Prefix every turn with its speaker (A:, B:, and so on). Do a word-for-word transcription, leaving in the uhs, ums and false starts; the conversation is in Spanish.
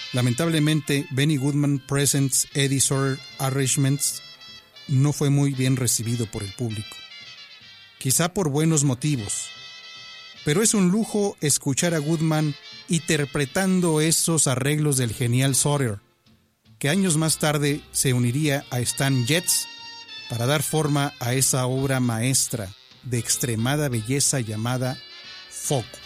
A: Lamentablemente, Benny Goodman Presents Eddie Sauer Arrangements no fue muy bien recibido por el público. Quizá por buenos motivos, pero es un lujo escuchar a Goodman interpretando esos arreglos del genial Sauter, que años más tarde se uniría a Stan Getz para dar forma a esa obra maestra de extremada belleza llamada Focus.